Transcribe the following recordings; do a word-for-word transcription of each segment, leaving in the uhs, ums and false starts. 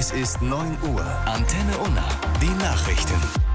Es ist neun Uhr. Antenne Unna. Die Nachrichten.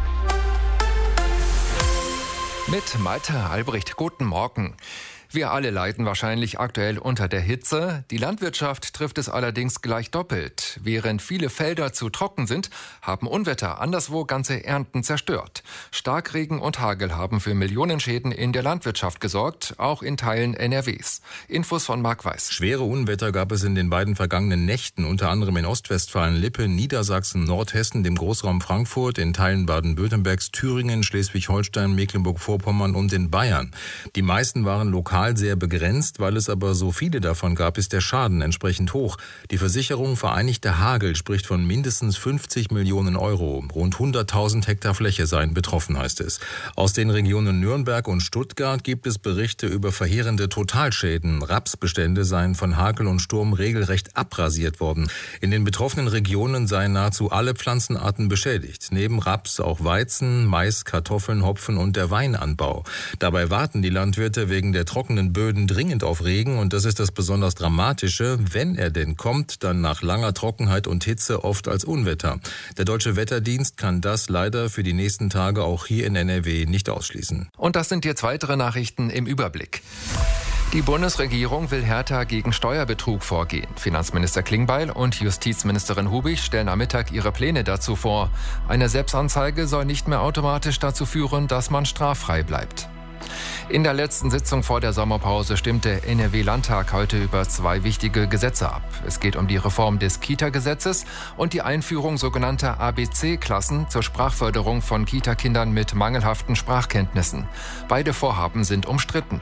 Mit Malte Albrecht. Guten Morgen. Wir alle leiden wahrscheinlich aktuell unter der Hitze. Die Landwirtschaft trifft es allerdings gleich doppelt. Während viele Felder zu trocken sind, haben Unwetter anderswo ganze Ernten zerstört. Starkregen und Hagel haben für Millionenschäden in der Landwirtschaft gesorgt, auch in Teilen N R Ws. Infos von Marc Weiß. Schwere Unwetter gab es in den beiden vergangenen Nächten, unter anderem in Ostwestfalen-Lippe, Niedersachsen, Nordhessen, dem Großraum Frankfurt, in Teilen Baden-Württembergs, Thüringen, Schleswig-Holstein, Mecklenburg-Vorpommern und in Bayern. Die meisten waren lokal sehr begrenzt, weil es aber so viele davon gab, ist der Schaden entsprechend hoch. Die Versicherung Vereinigter Hagel spricht von mindestens fünfzig Millionen Euro. Rund hunderttausend Hektar Fläche seien betroffen, heißt es. Aus den Regionen Nürnberg und Stuttgart gibt es Berichte über verheerende Totalschäden. Rapsbestände seien von Hagel und Sturm regelrecht abrasiert worden. In den betroffenen Regionen seien nahezu alle Pflanzenarten beschädigt. Neben Raps auch Weizen, Mais, Kartoffeln, Hopfen und der Weinanbau. Dabei warten die Landwirte wegen der trockenen Böden dringend auf Regen, und das ist das besonders Dramatische. Wenn er denn kommt, dann nach langer Trockenheit und Hitze oft als Unwetter. Der Deutsche Wetterdienst kann das leider für die nächsten Tage auch hier in N R W nicht ausschließen. Und das sind jetzt weitere Nachrichten im Überblick. Die Bundesregierung will härter gegen Steuerbetrug vorgehen. Finanzminister Klingbeil und Justizministerin Hubig stellen am Mittag ihre Pläne dazu vor. Eine Selbstanzeige soll nicht mehr automatisch dazu führen, dass man straffrei bleibt. In der letzten Sitzung vor der Sommerpause stimmte der N R W-Landtag heute über zwei wichtige Gesetze ab. Es geht um die Reform des Kita-Gesetzes und die Einführung sogenannter A B C-Klassen zur Sprachförderung von Kita-Kindern mit mangelhaften Sprachkenntnissen. Beide Vorhaben sind umstritten.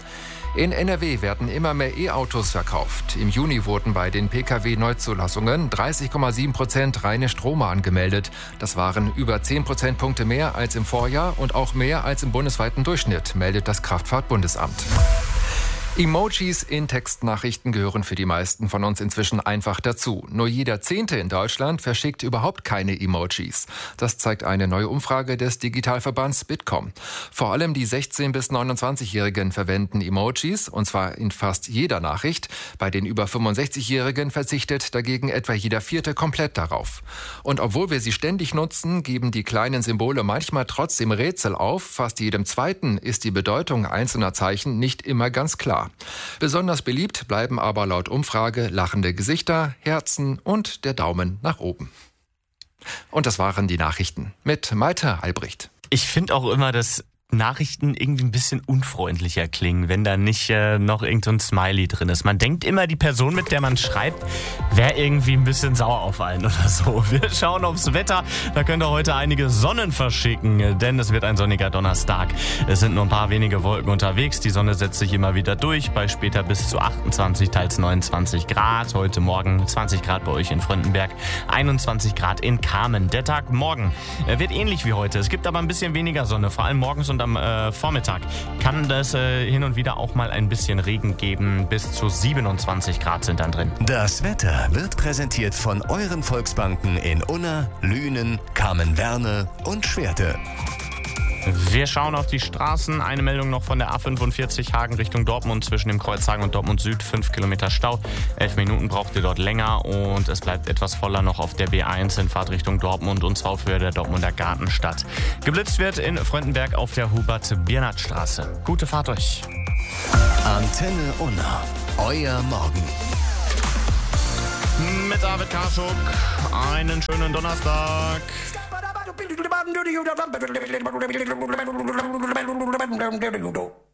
In N R W werden immer mehr E-Autos verkauft. Im Juni wurden bei den Pkw-Neuzulassungen dreißig Komma sieben Prozent reine Stromer angemeldet. Das waren über zehn Prozentpunkte mehr als im Vorjahr und auch mehr als im bundesweiten Durchschnitt, meldet das Kraftfahrtbundesamt. Emojis in Textnachrichten gehören für die meisten von uns inzwischen einfach dazu. Nur jeder Zehnte in Deutschland verschickt überhaupt keine Emojis. Das zeigt eine neue Umfrage des Digitalverbands Bitkom. Vor allem die sechzehn- bis neunundzwanzigjährigen verwenden Emojis, und zwar in fast jeder Nachricht. Bei den über fünfundsechzigjährigen verzichtet dagegen etwa jeder Vierte komplett darauf. Und obwohl wir sie ständig nutzen, geben die kleinen Symbole manchmal trotzdem Rätsel auf. Fast jedem Zweiten ist die Bedeutung einzelner Zeichen nicht immer ganz klar. Besonders beliebt bleiben aber laut Umfrage lachende Gesichter, Herzen und der Daumen nach oben. Und das waren die Nachrichten mit Malte Albrecht. Ich finde auch immer, dass Nachrichten irgendwie ein bisschen unfreundlicher klingen, wenn da nicht äh, noch irgendein Smiley drin ist. Man denkt immer, die Person, mit der man schreibt, wäre irgendwie ein bisschen sauer auf einen oder so. Wir schauen aufs Wetter. Da könnt ihr heute einige Sonnen verschicken, denn es wird ein sonniger Donnerstag. Es sind nur ein paar wenige Wolken unterwegs. Die Sonne setzt sich immer wieder durch, bei später bis zu achtundzwanzig, teils neunundzwanzig Grad. Heute Morgen zwanzig Grad bei euch in Fröndenberg, einundzwanzig Grad in Kamen. Der Tag morgen wird ähnlich wie heute. Es gibt aber ein bisschen weniger Sonne, vor allem morgens und Und am äh, Vormittag kann es äh, hin und wieder auch mal ein bisschen Regen geben. Bis zu siebenundzwanzig Grad sind dann drin. Das Wetter wird präsentiert von euren Volksbanken in Unna, Lünen, Kamen-Werne und Schwerte. Wir schauen auf die Straßen. Eine Meldung noch von der A fünfundvierzig Hagen Richtung Dortmund zwischen dem Kreuz Hagen und Dortmund Süd. Fünf Kilometer Stau. Elf Minuten braucht ihr dort länger und es bleibt etwas voller noch auf der B eins in Fahrt Richtung Dortmund und zwar auf Höhe der Dortmunder Gartenstadt. Geblitzt wird in Fröndenberg auf der Hubert-Biernat-Straße. Gute Fahrt euch. Antenne Unna. Euer Morgen. Mit David Karschuk. Einen schönen Donnerstag. Do